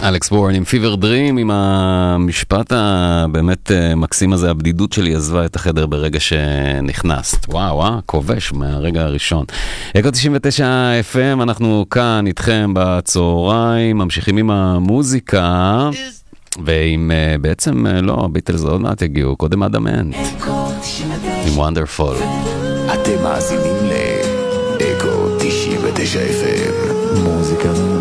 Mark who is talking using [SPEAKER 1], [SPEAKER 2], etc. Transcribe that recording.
[SPEAKER 1] אלכס בורן עם פיבר דרים, עם המשפט הבאמת מקסים הזה, הבדידות שלי עזבה את החדר ברגע שנכנסת. וואו, כובש מהרגע הראשון. אקו 99 FM, אנחנו כאן איתכם בצהריים, ממשיכים עם המוזיקה, ועם בעצם, לא, הביטלס עוד מעט הגיעו, קודם אדמנט, עם וונדרפול.
[SPEAKER 2] אתם מאזינים לאקו 99 FM, מוזיקה